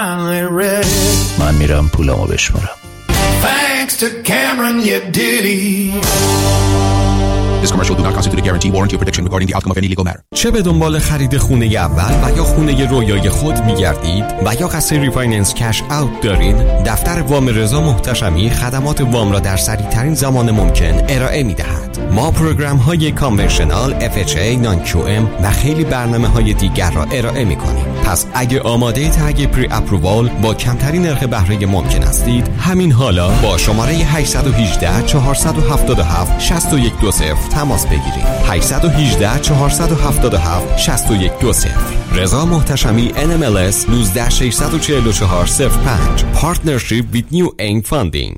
من میرم پولمو بشمارم. Thanks to Cameron, you diddy. This commercial do not constitute a guarantee, warranty, or prediction regarding the outcome of any legal matter. چه به دنبال خرید خونه اول و یا خونه رویای خود می‌گردید و یا قصد ریفایننس کش اوت دارید، دفتر وام رضا محتشمی خدمات وام را در سریع‌ترین زمان ممکن ارائه می‌دهد. ما پروگرام‌های کانونشنال، FHA، نان QM و خیلی برنامه‌های دیگر را ارائه می‌کنیم. پس اگه آماده تگ پری اپرووال با کمترین نرخ بهره ممکن هستید، همین حالا با شماره 818 477 6120 تماس بگیرید. 818 477 6120. رضا محتشمی NMLS 1964405. Partnership with New Aim Funding.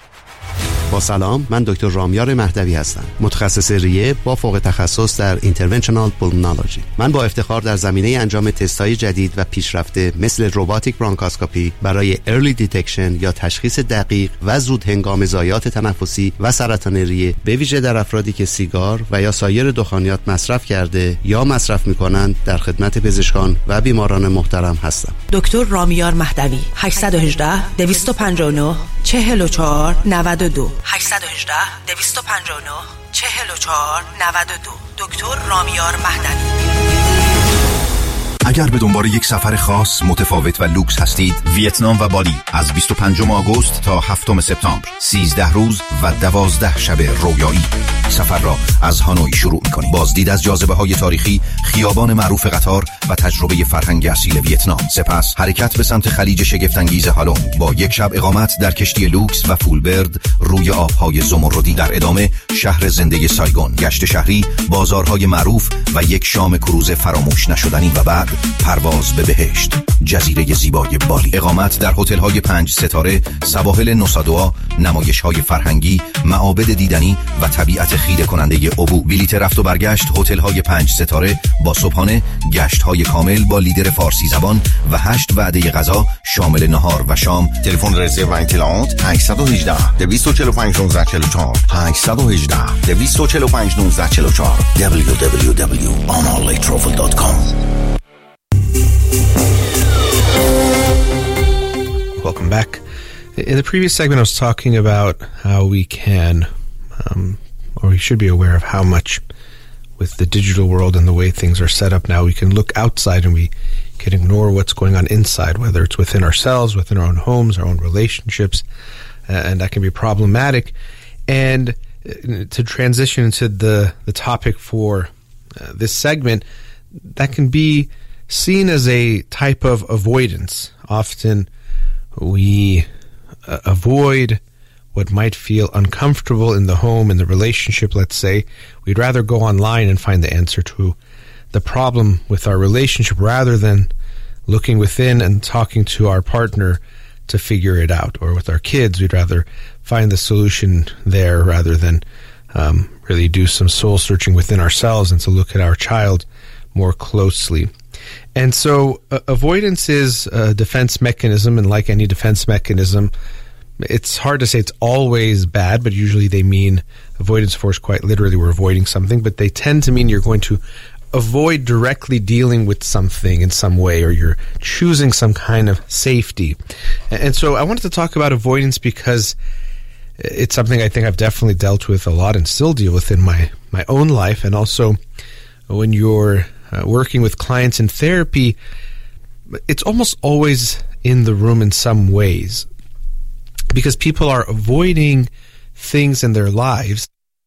با سلام، من دکتر رامیار مهدوی هستم، متخصص ریه با فوق تخصص در اینترونشنال پولمونولوژی. من با افتخار در زمینه انجام تست‌های جدید و پیشرفته مثل روباتیک برونکاسکوپی برای ارلی دیتکشن یا تشخیص دقیق و زود هنگام ضایعات تنفسی و سرطان ریه، به ویژه در افرادی که سیگار و یا سایر دخانیات مصرف کرده یا مصرف می‌کنند، در خدمت پزشکان و بیماران محترم هستم. دکتر رامیار مهدوی 818 259 44 92 818 259 44 92. دکتر رامیار مهدوی. اگر به دنبال یک سفر خاص، متفاوت و لوکس هستید، ویتنام و بالی از 25 آگوست تا 7 سپتامبر 13 روز و 12 شب رویایی. سفر را از هانوی شروع می‌کنیم. بازدید از جاذبه‌های تاریخی، خیابان معروف قطار و تجربه فرهنگ اصیل ویتنام. سپس حرکت به سمت خلیج شگفت‌انگیز هالونگ با یک شب اقامت در کشتی لوکس و فولبرد روی آب‌های زمردی. در ادامه شهر زنده سایگون، گشت شهری، بازارهای معروف و یک شام کروز فراموش نشدنی و بعد پرواز به بهشت، جزیره زیبای بالی. اقامت در هتل‌های 5 ستاره، سواحل نوسادوا، نمایش‌های فرهنگی، معابد دیدنی و طبیعت خیره کننده عبور. بلیت رفت و برگشت هتل‌های 5 ستاره با صبحانه، گشت‌های کامل با لیدر فارسی زبان و 8 وعده غذا شامل نهار و شام. تلفن رزرو و اطلاعات 818 245 1944 818 245 1944 www.ononlytravel.com. Welcome back. In the previous segment, I was talking about how we can, or we should be aware of how much with the digital world and the way things are set up now, we can look outside and we can ignore what's going on inside, whether it's within ourselves, within our own homes, our own relationships, and that can be problematic. And to transition into the topic for this segment, that can be seen as a type of avoidance. Often we avoid what might feel uncomfortable in the home, in the relationship, let's say. We'd rather go online and find the answer to the problem with our relationship rather than looking within and talking to our partner to figure it out. Or with our kids, we'd rather find the solution there rather than really do some soul searching within ourselves and to look at our child more closely. And so avoidance is a defense mechanism, and like any defense mechanism, it's hard to say it's always bad, but usually they mean avoidance force quite literally we're avoiding something, but they tend to mean you're going to avoid directly dealing with something in some way, or you're choosing some kind of safety. And so I wanted to talk about avoidance because it's something I think I've definitely dealt with a lot and still deal with in my own life. And also when you're working with clients in therapy, it's almost always in the room in some ways because people are avoiding things in their lives.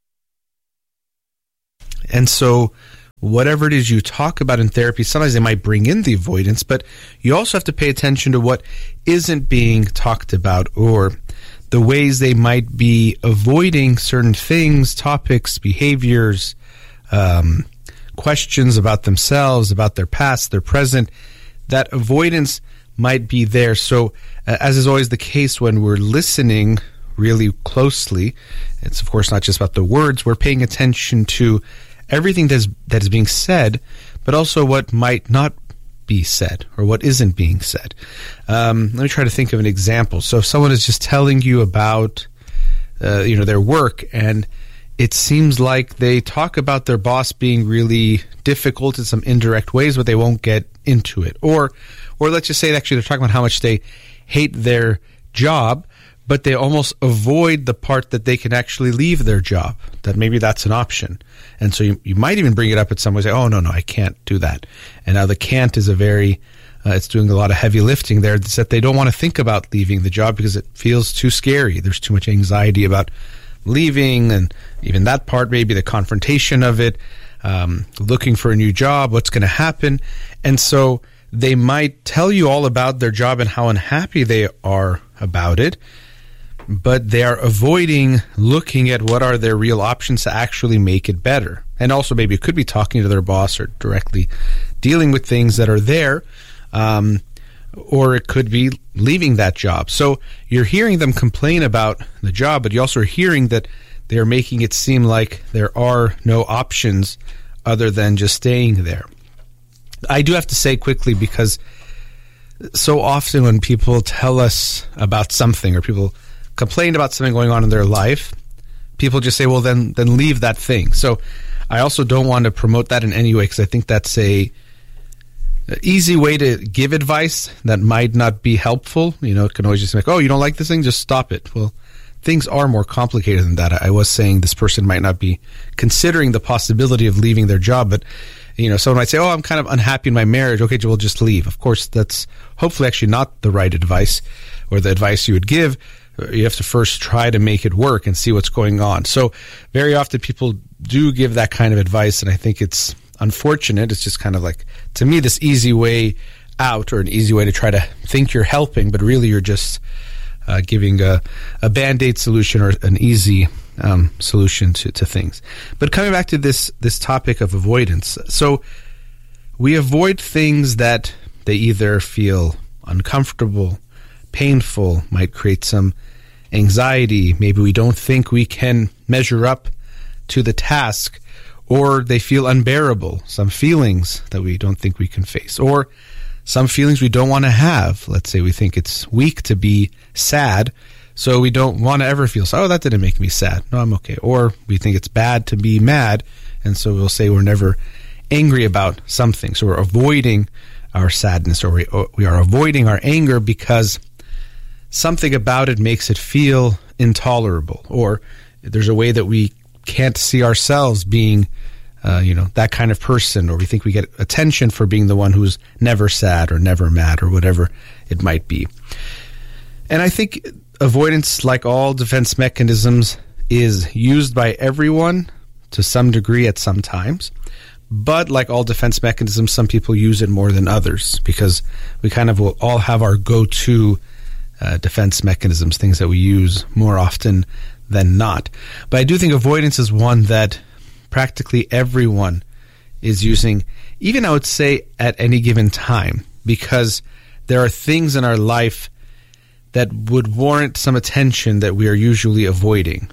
And so whatever it is you talk about in therapy, sometimes they might bring in the avoidance, but you also have to pay attention to what isn't being talked about or the ways they might be avoiding certain things, topics, behaviors, questions about themselves, about their past, their present. That avoidance might be there. So as is always the case when we're listening really closely, it's of course not just about the words, we're paying attention to everything that is being said, but also what might not be said or what isn't being said. Let me try to think of an example. So if someone is just telling you about their work, and it seems like they talk about their boss being really difficult in some indirect ways, but they won't get into it. Or Or let's just say actually they're talking about how much they hate their job, but they almost avoid the part that they can actually leave their job, that maybe that's an option. And so you might even bring it up at some way, say, oh, no, I can't do that. And now the can't is a very, it's doing a lot of heavy lifting there. It's that they don't want to think about leaving the job because it feels too scary. There's too much anxiety about leaving, and even that part, maybe the confrontation of it, looking for a new job, what's going to happen. And so they might tell you all about their job and how unhappy they are about it, but they are avoiding looking at what are their real options to actually make it better. And also maybe it could be talking to their boss or directly dealing with things that are there, or it could be leaving that job. So you're hearing them complain about the job, but you also are hearing that they're making it seem like there are no options other than just staying there. I do have to say quickly, because so often when people tell us about something or people complain about something going on in their life, people just say, well, then leave that thing. So I also don't want to promote that in any way, because I think that's a easy way to give advice that might not be helpful. It can always just be like, oh, you don't like this thing? Just stop it. Well, things are more complicated than that. I was saying this person might not be considering the possibility of leaving their job, but someone might say, oh, I'm kind of unhappy in my marriage. Okay, we'll just leave. Of course, that's hopefully actually not the right advice or the advice you would give. You have to first try to make it work and see what's going on. So very often people do give that kind of advice, and I think it's unfortunate. It's just kind of like, to me, this easy way out, or an easy way to try to think you're helping, but really you're just giving a Band-Aid solution or an easy solution to things. But coming back to this topic of avoidance, so we avoid things that they either feel uncomfortable, painful, might create some anxiety, maybe we don't think we can measure up to the task, or they feel unbearable, some feelings that we don't think we can face, or some feelings we don't want to have. Let's say we think it's weak to be sad, so we don't want to ever feel, oh, that didn't make me sad. No, I'm okay. Or we think it's bad to be mad, and so we'll say we're never angry about something. So we're avoiding our sadness, or we are avoiding our anger because something about it makes it feel intolerable, or there's a way that we can't see ourselves being that kind of person, or we think we get attention for being the one who's never sad or never mad or whatever it might be. And I think avoidance, like all defense mechanisms, is used by everyone to some degree at some times. But like all defense mechanisms, some people use it more than others, because we kind of will all have our go-to defense mechanisms, things that we use more often than not. But I do think avoidance is one that practically everyone is using, even I would say at any given time, because there are things in our life that would warrant some attention that we are usually avoiding.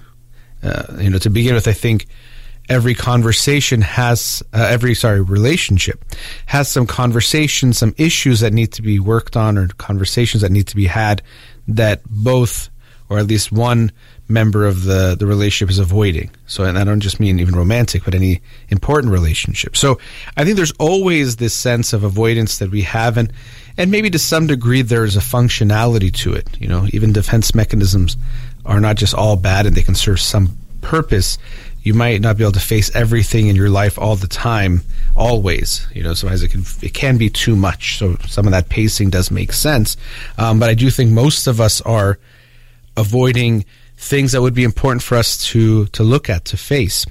To begin with, I think every conversation has, relationship has some conversations, some issues that need to be worked on, or conversations that need to be had that both, or at least one member of the relationship is avoiding. So, and I don't just mean even romantic, but any important relationship. So I think there's always this sense of avoidance that we have, and maybe to some degree there's a functionality to it. Even defense mechanisms are not just all bad, and they can serve some purpose. You might not be able to face everything in your life all the time, always. Sometimes it can be too much. So some of that pacing does make sense. But I do think most of us are avoiding things that would be important for us to look at, to face.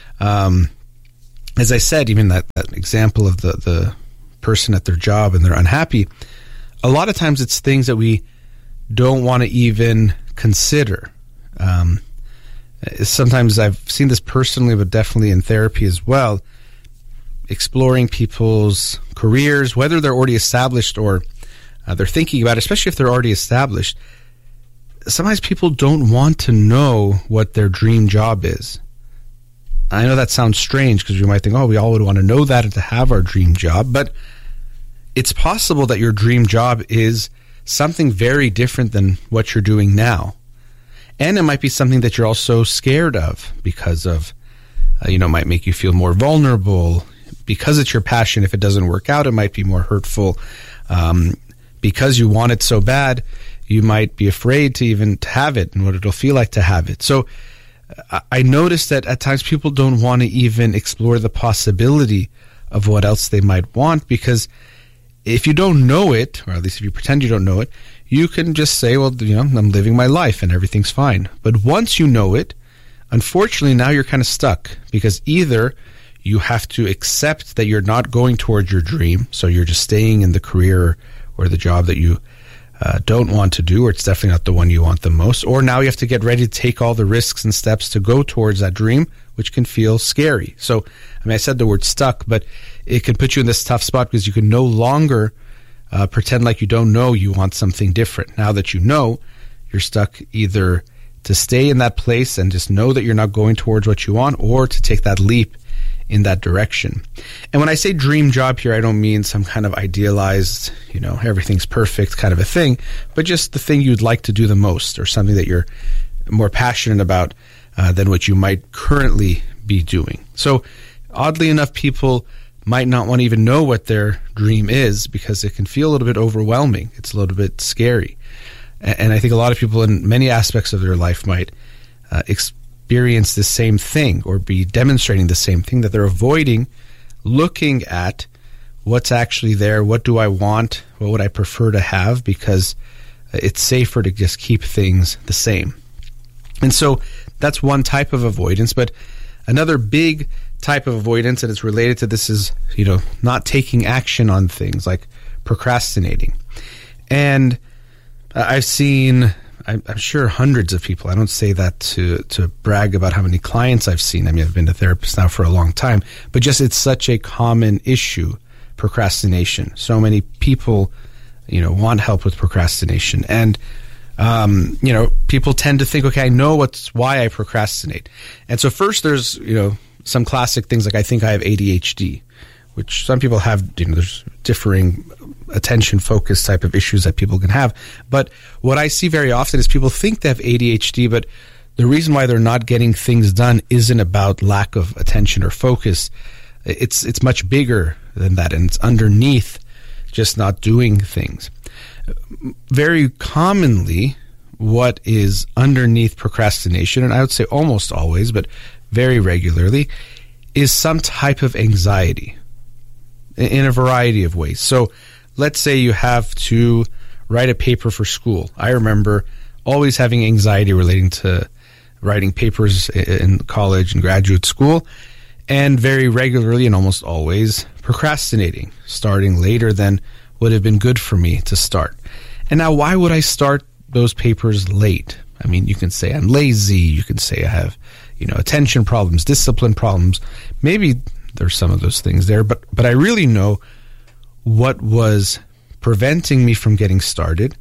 As I said, even that example of the person at their job and they're unhappy, a lot of times it's things that we don't want to even consider. Sometimes I've seen this personally, but definitely in therapy as well, exploring people's careers, whether they're already established or they're thinking about it, especially if they're already established. Sometimes people don't want to know what their dream job is. I know that sounds strange, because you might think, oh, we all would want to know that and to have our dream job, but it's possible that your dream job is something very different than what you're doing now. And it might be something that you're also scared of because of, might make you feel more vulnerable. Because it's your passion, if it doesn't work out, it might be more hurtful. because you want it so bad, you might be afraid to even have it and what it'll feel like to have it. So I noticed that at times people don't want to even explore the possibility of what else they might want, because if you don't know it, or at least if you pretend you don't know it, you can just say, well, I'm living my life and everything's fine. But once you know it, unfortunately, now you're kind of stuck, because either you have to accept that you're not going towards your dream, so you're just staying in the career or the job that you don't want to do, or it's definitely not the one you want the most, or now you have to get ready to take all the risks and steps to go towards that dream, which can feel scary. So, I said the word stuck, but it can put you in this tough spot because you can no longer pretend like you don't know you want something different. Now that you know, you're stuck either to stay in that place and just know that you're not going towards what you want, or to take that leap in that direction. And when I say dream job here, I don't mean some kind of idealized, everything's perfect kind of a thing, but just the thing you'd like to do the most, or something that you're more passionate about than what you might currently be doing. So oddly enough, people might not want to even know what their dream is, because it can feel a little bit overwhelming. It's a little bit scary. And I think a lot of people in many aspects of their life might experience the same thing, or be demonstrating the same thing, that they're avoiding looking at what's actually there. What do I want? What would I prefer to have? Because it's safer to just keep things the same. And so that's one type of avoidance. But another big type of avoidance, and it's related to this, is, not taking action on things, like procrastinating. And I've seen, I'm sure, hundreds of people. I don't say that to brag about how many clients I've seen. I've been a therapist now for a long time, but just it's such a common issue, procrastination. So many people, want help with procrastination. And, people tend to think, okay, I know why I procrastinate. And so first there's, some classic things like, I think I have ADHD, which some people have, there's differing attention focus type of issues that people can have. But what I see very often is people think they have ADHD, but the reason why they're not getting things done isn't about lack of attention or focus. It's much bigger than that, and it's underneath just not doing things. Very commonly, what is underneath procrastination, and I would say almost always, but very regularly, is some type of anxiety in a variety of ways. So let's say you have to write a paper for school. I remember always having anxiety relating to writing papers in college and graduate school, and very regularly and almost always procrastinating, starting later than would have been good for me to start. And now, why would I start those papers late? You can say I'm lazy. You can say I have, attention problems, discipline problems. Maybe there's some of those things there, but I really know what was preventing me from getting started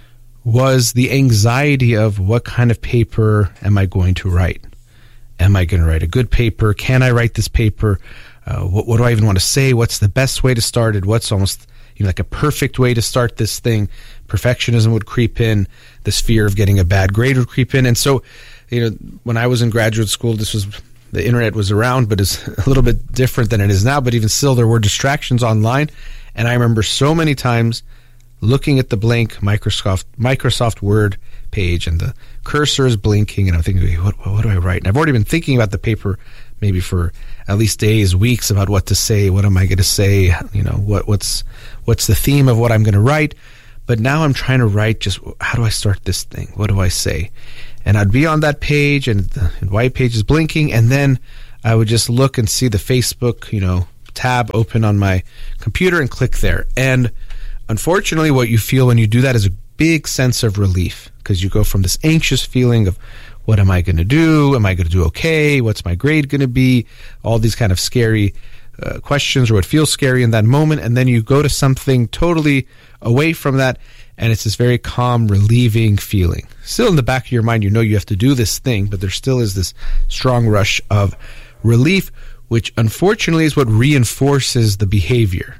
was the anxiety of, what kind of paper am I going to write? Am I going to write a good paper? Can I write this paper? What do I even want to say? What's the best way to start it? What's almost like a perfect way to start this thing? Perfectionism would creep in. This fear of getting a bad grade would creep in. And so, when I was in graduate school, the internet was around, but it's a little bit different than it is now. But even still, there were distractions online. And I remember so many times looking at the blank Microsoft Word page, and the cursor is blinking, and I'm thinking, what do I write? And I've already been thinking about the paper maybe for at least days, weeks, about what to say. What am I going to say? What's the theme of what I'm going to write? But now I'm trying to write just, how do I start this thing? What do I say? And I'd be on that page, and the white page is blinking, and then I would just look and see the Facebook, tab open on my computer and click there. And unfortunately, what you feel when you do that is a big sense of relief, because you go from this anxious feeling of, what am I going to do? Am I going to do okay? What's my grade going to be? All these kind of scary questions, or what feels scary in that moment. And then you go to something totally away from that, and it's this very calm, relieving feeling. Still in the back of your mind, you have to do this thing, but there still is this strong rush of relief, which unfortunately is what reinforces the behavior.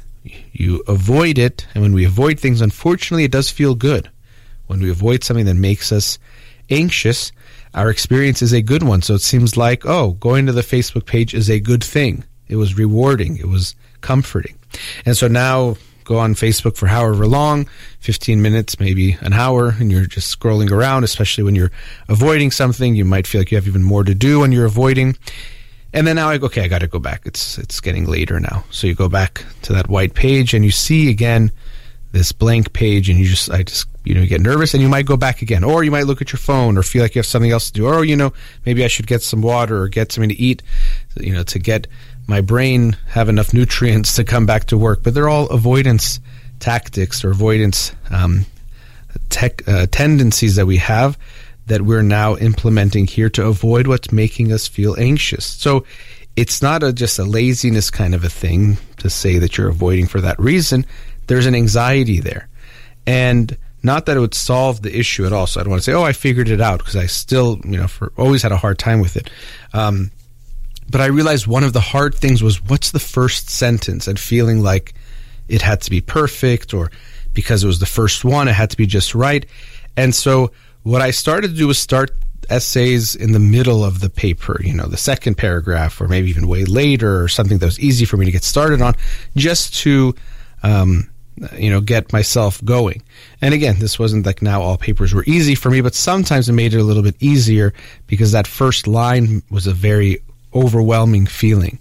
You avoid it, and when we avoid things, unfortunately, it does feel good. When we avoid something that makes us anxious, our experience is a good one. So it seems like, going to the Facebook page is a good thing. It was rewarding. It was comforting. And so now, go on Facebook for however long, 15 minutes, maybe an hour, and you're just scrolling around, especially when you're avoiding something. You might feel like you have even more to do when you're avoiding. And then now I got to go back. It's getting later now. So you go back to that white page and you see again this blank page, and you get nervous and you might go back again, or you might look at your phone or feel like you have something else to do, or maybe I should get some water or get something to eat, to get my brain have enough nutrients to come back to work. But they're all avoidance tactics or avoidance tendencies that we have that we're now implementing here to avoid what's making us feel anxious. So it's not just a laziness kind of a thing to say that you're avoiding for that reason. There's an anxiety there. And not that it would solve the issue at all. So I don't want to say, I figured it out, because I still, always had a hard time with it. But I realized one of the hard things was, what's the first sentence? And feeling like it had to be perfect, or because it was the first one, it had to be just right. And so what I started to do was start essays in the middle of the paper, the second paragraph, or maybe even way later, or something that was easy for me to get started on, just to get myself going. And again, this wasn't like now all papers were easy for me, but sometimes it made it a little bit easier because that first line was a very overwhelming feeling.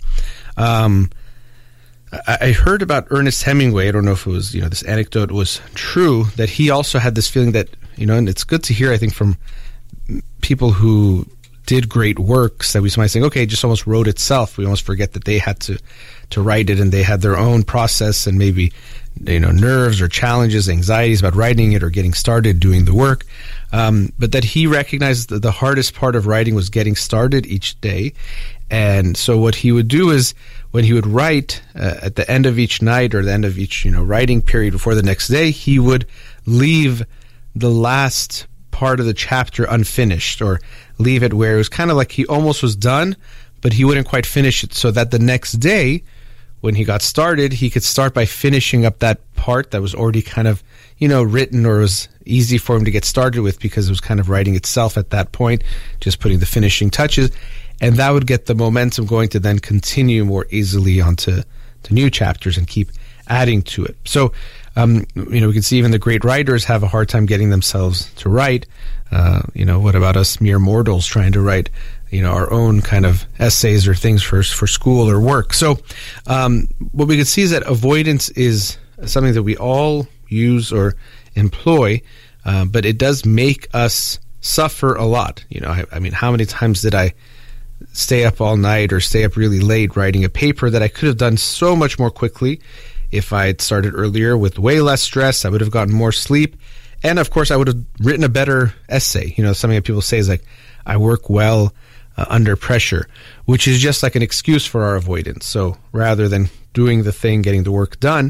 I heard about Ernest Hemingway. I don't know if it was, this anecdote was true, that he also had this feeling that, and it's good to hear, I think, from people who did great works, that we sometimes think, okay, it just almost wrote itself. We almost forget that they had to write it, and they had their own process and maybe, nerves or challenges, anxieties about writing it or getting started doing the work. But that he recognized that the hardest part of writing was getting started each day. And so what he would do is, when he would write at the end of each night or the end of each, writing period before the next day, he would leave the last part of the chapter unfinished, or leave it where it was kind of like he almost was done, but he wouldn't quite finish it, so that the next day when he got started, he could start by finishing up that part that was already kind of, written, or was easy for him to get started with because it was kind of writing itself at that point, just putting the finishing touches. And that would get the momentum going to then continue more easily onto new chapters and keep adding to it. So, we can see even the great writers have a hard time getting themselves to write. What about us mere mortals trying to write, our own kind of essays or things for school or work? So, what we can see is that avoidance is something that we all use or employ, but it does make us suffer a lot. How many times did I stay up all night or stay up really late writing a paper that I could have done so much more quickly if I had started earlier with way less stress? I would have gotten more sleep. And of course, I would have written a better essay. Something that people say is like, I work well under pressure, which is just like an excuse for our avoidance. So rather than doing the thing, getting the work done,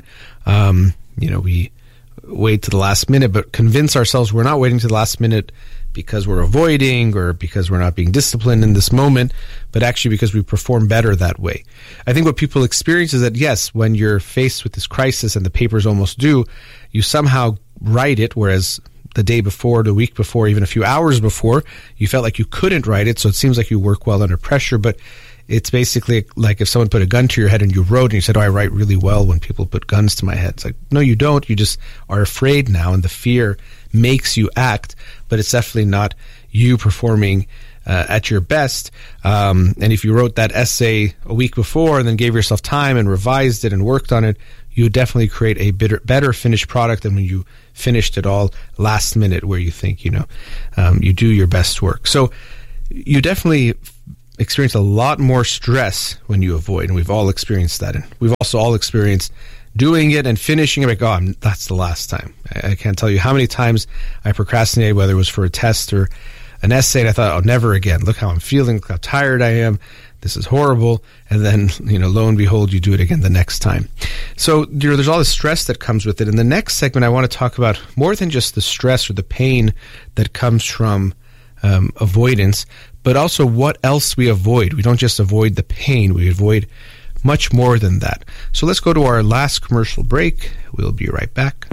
we wait to the last minute, but convince ourselves we're not waiting to the last minute because we're avoiding or because we're not being disciplined in this moment, but actually because we perform better that way. I think what people experience is that, yes, when you're faced with this crisis and the paper's almost due, you somehow write it, whereas the day before, the week before, even a few hours before, you felt like you couldn't write it, so it seems like you work well under pressure, but it's basically like if someone put a gun to your head and you wrote and you said, I write really well when people put guns to my head. It's like, no, you don't. You just are afraid now, and the fear makes you act, but it's definitely not you performing at your best. And if you wrote that essay a week before and then gave yourself time and revised it and worked on it, you would definitely create a better finished product than when you finished it all last minute, where you think, you do your best work. So you definitely experience a lot more stress when you avoid, and we've all experienced that. And we've also all experienced doing it and finishing it, like, that's the last time. I can't tell you how many times I procrastinated, whether it was for a test or an essay, and I thought, never again. Look how I'm feeling, look how tired I am. This is horrible. And then, lo and behold, you do it again the next time. So there's all this stress that comes with it. In the next segment, I want to talk about more than just the stress or the pain that comes from avoidance, but also what else we avoid. We don't just avoid the pain, we avoid much more than that. So let's go to our last commercial break. We'll be right back.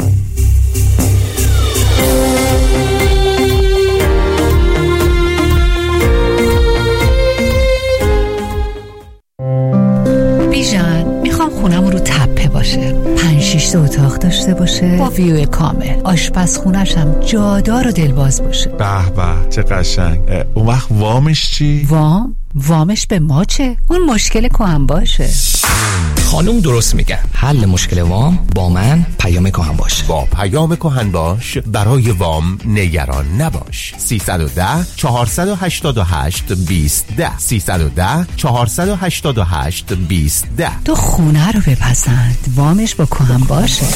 بیژن، میخوام خونم رو تپه باشه. 5-6 3 اتاق داشته باشه با ویو کامل، آشپزخونه‌ش هم جادار و دلباز باشه. به به چه قشنگ. اون وقت وامش چی؟ وامش به ما چه؟ اون مشکل کهن باشه. خانوم درست میگن، حل مشکل وام با من پیام کهن باش. با پیام کهن باش برای وام نگران نباش. 310 488 2010 310 488 2010. تو خونه رو بپسند، وامش با کهن باشه.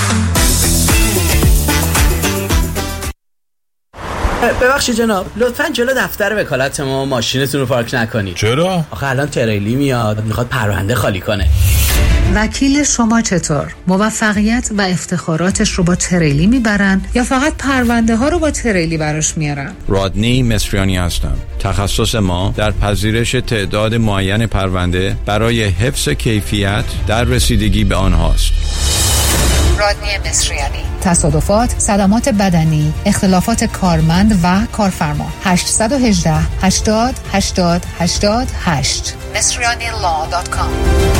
ببخشید جناب، لطفاً جلو دفتر وکالت ما ماشینتون رو پارک نکنید. چرا؟ آخه الان تریلی میاد میخواد پرونده خالی کنه. وکیل شما چطور؟ موفقیت و افتخاراتش رو با تریلی میبرن یا فقط پرونده ها رو با تریلی براش میارن؟ رادنی مصریانی هستم. تخصص ما در پذیرش تعداد معین پرونده برای حفظ کیفیت در رسیدگی به آنهاست. رادنی مصریانی. تصادفات، صدمات بدنی، اختلافات کارمند و کارفرما. 818 80 80 88 مصریanilaw.com.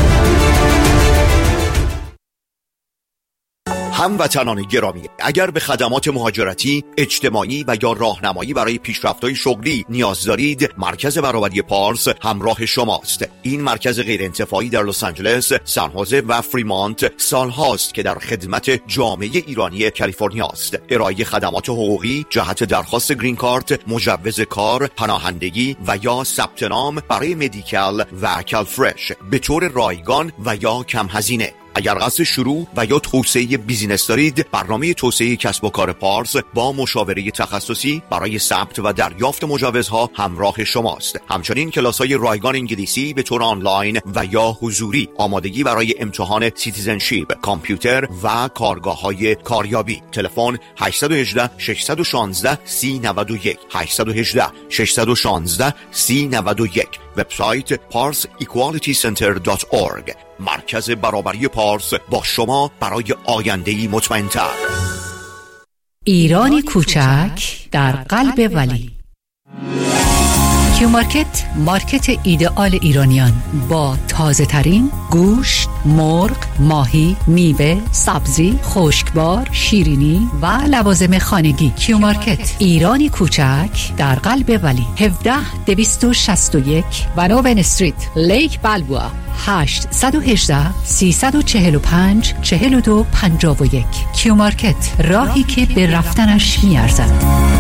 هموطنان گرامی، اگر به خدمات مهاجرتی، اجتماعی و یا راهنمایی برای پیشرفت‌های شغلی نیاز دارید، مرکز برابری پارس همراه شماست. این مرکز غیرانتفاعی در لس آنجلس، سان خوزه و فریمانت سالهاست که در خدمت جامعه ایرانی کالیفرنیا است. ارائه خدمات حقوقی جهت درخواست گرین کارت، مجوز کار، پناهندگی و یا ثبت نام برای مدیکال و کالفرش به طور رایگان و یا کم هزینه. اگر قصد شروع و یا توسعه بیزینس دارید، برنامه توسعه کسب و کار پارس با مشاوره تخصصی برای ثبت و دریافت مجوزها همراه شماست. همچنین کلاس‌های رایگان انگلیسی به طور آنلاین و یا حضوری، آمادگی برای امتحان سیتیزنشیپ، کامپیوتر و کارگاه‌های کاریابی. تلفن 818 616 3091 818 616 3091. وبسایت parsequalitycenter.org. مرکز برابری پارس با شما برای آینده‌ای مطمئن‌تر. ایرانی کوچک در قلب ولی. کیو مارکت، مارکت ایدئال ایرانیان با تازه ترین گوشت، مرغ، ماهی، میوه، سبزی، خشکبار، شیرینی و لوازم خانگی. کیو مارکت، ایرانی کوچک در قلب ولی. 17261 ونوون استریت، لیک بالبوا. 818 345 4251. کیو مارکت، راهی که به رفتنش میارزد.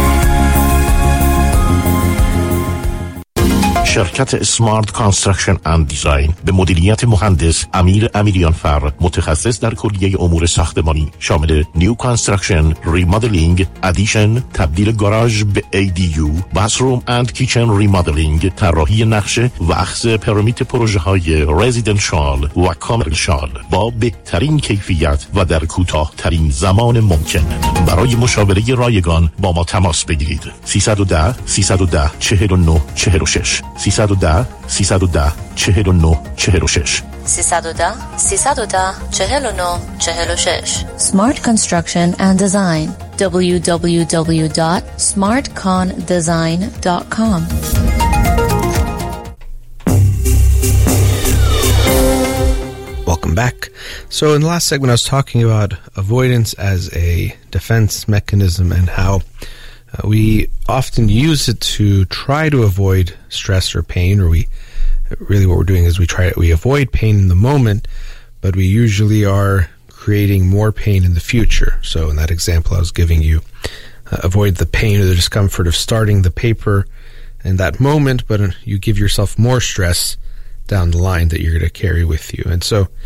شرکت اسمارت کانستراکشن اند دیزاین به مدیریت مهندس امیر امیریانفر، متخصص در کلیه امور ساختمانی شامل نیو کانستراکشن، ریمادلینگ، ادیشن، تبدیل گاراژ به ADU، باتروم اند کیچن ریمادلینگ، طراحی نقشه و اخذ پرمیت پروژه های رزیدنشال و کامرشال با بهترین کیفیت و در کوتاه ترین زمان ممکن. برای مشاوره رایگان با ما تماس بگیرید. 310 310 49 46 310 310 49 46 310 310 49 46. Smart Construction and Design. www.smartcondesign.com. Welcome back. So in the last segment I was talking about avoidance as a defense mechanism and how we often use it to try to avoid stress or pain, or really what we're doing is we avoid pain in the moment, but we usually are creating more pain in the future. So in that example I was giving you, avoid the pain or the discomfort of starting the paper in that moment, but you give yourself more stress down the line that you're going to carry with you. And so